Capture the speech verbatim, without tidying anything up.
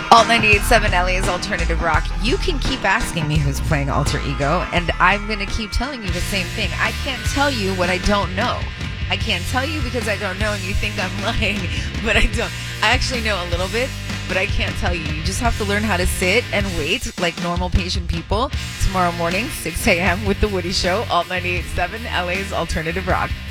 Alt ninety-eight point seven L A's Alternative Rock. You can keep asking me who's playing Alter Ego, and I'm going to keep telling you the same thing. I can't tell you what I don't know. I can't tell you because I don't know, and you think I'm lying, but I don't. I actually know a little bit, but I can't tell you. You just have to learn how to sit and wait like normal patient people. Tomorrow morning, six a.m. with The Woody Show, Alt ninety-eight point seven L A's Alternative Rock.